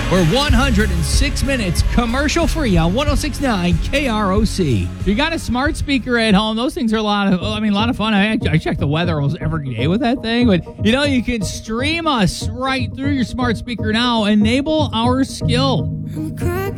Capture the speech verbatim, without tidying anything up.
We're one hundred six minutes commercial free on one oh six point nine K R O C. If you got a smart speaker at home, those things are a lot of, I mean, a lot of fun. I, I check the weather almost every day with that thing. But, you know, you can stream us right through your smart speaker now. Enable our skill.